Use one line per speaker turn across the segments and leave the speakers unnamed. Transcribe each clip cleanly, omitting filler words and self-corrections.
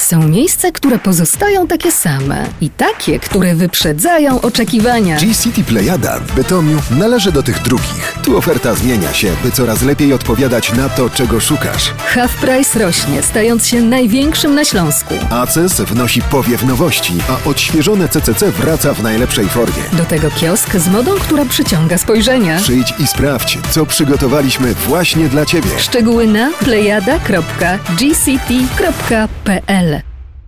Są miejsca, które pozostają takie same i takie, które wyprzedzają oczekiwania.
G-City Plejada w Bytomiu należy do tych drugich. Tu oferta zmienia się, by coraz lepiej odpowiadać na to, czego szukasz.
Half Price rośnie, stając się największym na Śląsku.
ACES wnosi powiew nowości, a odświeżone CCC wraca w najlepszej formie.
Do tego kiosk z modą, która przyciąga spojrzenia.
Przyjdź i sprawdź, co przygotowaliśmy właśnie dla Ciebie.
Szczegóły na plejada.gcity.pl.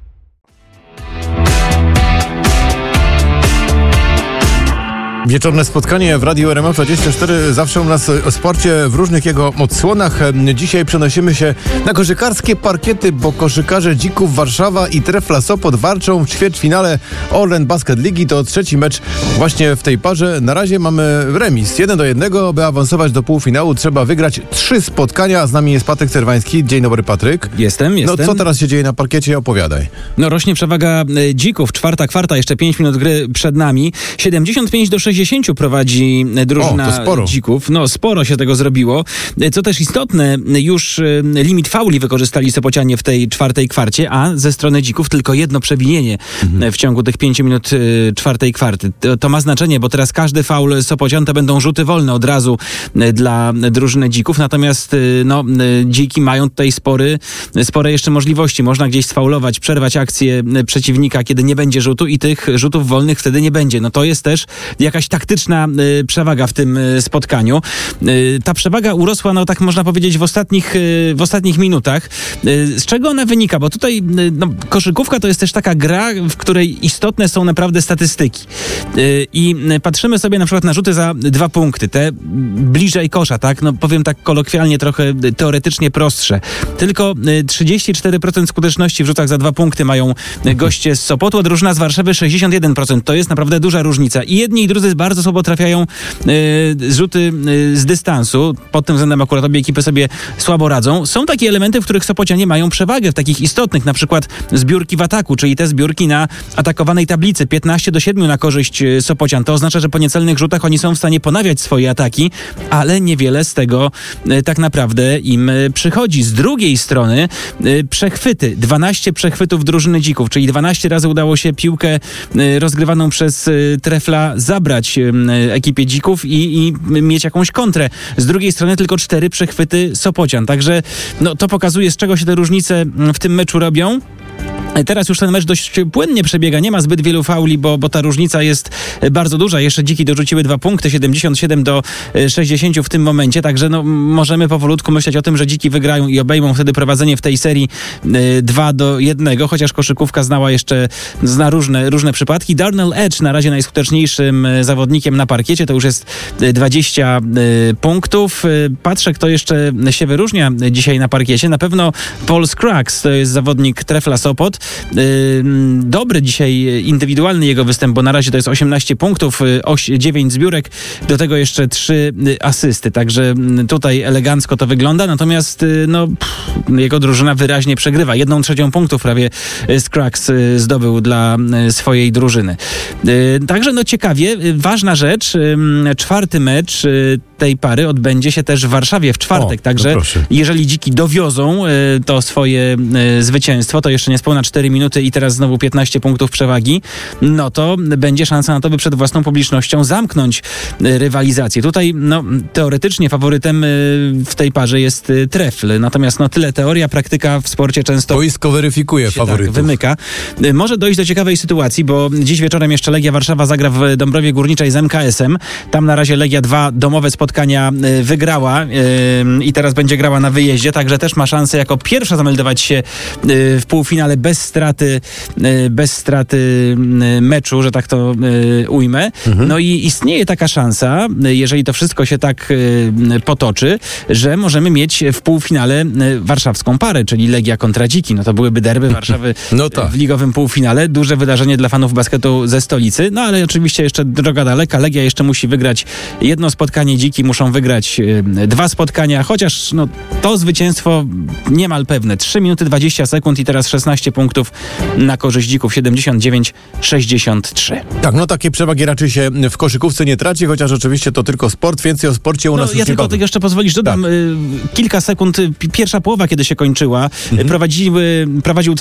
Wieczorne spotkanie w Radiu RMF24 zawsze u nas o sporcie w różnych jego odsłonach. Dzisiaj przenosimy się na koszykarskie parkiety, bo koszykarze Dzików Warszawa i Trefla Sopot walczą w ćwierćfinale Orlen Basket Ligi. To trzeci mecz właśnie w tej parze. Na razie mamy remis 1-1. By awansować do półfinału, trzeba wygrać 3 spotkania. Z nami jest Patryk Cerwański. Dzień dobry, Patryk.
Jestem.
No co teraz się dzieje na parkiecie? Opowiadaj.
No rośnie przewaga Dzików. Czwarta kwarta, jeszcze 5 minut gry przed nami. 75-60 prowadzi drużyna Dzików. No sporo się tego zrobiło. Co też istotne, już limit fauli wykorzystali Sopocianie w tej czwartej kwarcie, a ze strony Dzików tylko jedno przewinienie w ciągu tych 5 minut czwartej kwarty. To ma znaczenie, bo teraz każdy faul Sopocian to będą rzuty wolne od razu dla drużyny Dzików. Natomiast Dziki mają tutaj spore jeszcze możliwości. Można gdzieś sfaulować, przerwać akcję przeciwnika, kiedy nie będzie rzutu i tych rzutów wolnych wtedy nie będzie. No to jest też jakaś taktyczna przewaga w tym spotkaniu. Ta przewaga urosła, no tak można powiedzieć, w ostatnich minutach. Z czego ona wynika? Bo tutaj koszykówka to jest też taka gra, w której istotne są naprawdę statystyki. I patrzymy sobie na przykład na rzuty za 2 punkty, te bliżej kosza, tak? No powiem tak kolokwialnie, trochę teoretycznie prostsze. Tylko 34% skuteczności w rzutach za 2 punkty mają goście z Sopotu, a drużyna z Warszawy 61%. To jest naprawdę duża różnica. I jedni i drudzy bardzo słabo trafiają rzuty z dystansu. Pod tym względem akurat obie ekipy sobie słabo radzą. Są takie elementy, w których Sopocianie mają przewagę, w takich istotnych, na przykład zbiórki w ataku, czyli te zbiórki na atakowanej tablicy. 15-7 na korzyść Sopocian. To oznacza, że po niecelnych rzutach oni są w stanie ponawiać swoje ataki, ale niewiele z tego tak naprawdę im przychodzi. Z drugiej strony przechwyty. 12 przechwytów drużyny Dzików, czyli 12 razy udało się piłkę rozgrywaną przez Trefla zabrać ekipie Dzików i mieć jakąś kontrę. Z drugiej strony tylko 4 przechwyty Sopocian. Także to pokazuje, z czego się te różnice w tym meczu robią. Teraz już ten mecz dość płynnie przebiega, nie ma zbyt wielu fauli, bo ta różnica jest bardzo duża. Jeszcze Dziki dorzuciły 2 punkty, 77-60 w tym momencie, także możemy powolutku myśleć o tym, że Dziki wygrają i obejmą wtedy prowadzenie w tej serii 2-1, chociaż koszykówka zna różne przypadki. Darnell Edge na razie najskuteczniejszym zawodnikiem na parkiecie, to już jest 20 punktów. Patrzę, kto jeszcze się wyróżnia dzisiaj na parkiecie. Na pewno Paul Scruggs, to jest zawodnik Trefla Sopot. Dobry dzisiaj indywidualny jego występ, bo na razie to jest 18 punktów, 9 zbiórek, do tego jeszcze 3 asysty, także tutaj elegancko to wygląda, natomiast jego drużyna wyraźnie przegrywa. 1/3 punktów prawie Scruggs zdobył dla swojej drużyny. Także ciekawie, ważna rzecz, 4. mecz tej pary odbędzie się też w Warszawie w czwartek, także jeżeli Dziki dowiozą to swoje zwycięstwo, to jeszcze niespełna 4 minuty i teraz znowu 15 punktów przewagi, to będzie szansa na to, by przed własną publicznością zamknąć rywalizację. Tutaj teoretycznie faworytem w tej parze jest Trefl, natomiast tyle teoria, praktyka w sporcie często
boisko weryfikuje faworytów.
Wymyka. Może dojść do ciekawej sytuacji, bo dziś wieczorem jeszcze Legia Warszawa zagra w Dąbrowie Górniczej z MKS-em. Tam na razie Legia 2 domowe spotkania wygrała i teraz będzie grała na wyjeździe, także też ma szansę jako pierwsza zameldować się w półfinale bez straty meczu, że tak to ujmę. I istnieje taka szansa, jeżeli to wszystko się tak potoczy, że możemy mieć w półfinale warszawską parę, czyli Legia kontra Dziki. To byłyby derby Warszawy w ligowym półfinale. Duże wydarzenie dla fanów basketu ze stolicy, ale oczywiście jeszcze droga daleka. Legia jeszcze musi wygrać jedno spotkanie, Dziki muszą wygrać 2 spotkania, chociaż to zwycięstwo niemal pewne. 3 minuty 20 sekund i teraz 16 punktów na korzyść Dzików, 79-63.
Tak, takie przewagi raczej się w koszykówce nie traci, chociaż oczywiście to tylko sport, więcej o sporcie u nas już
ja tylko jeszcze pozwolisz, dodam kilka sekund. Pierwsza połowa, kiedy się kończyła, prowadził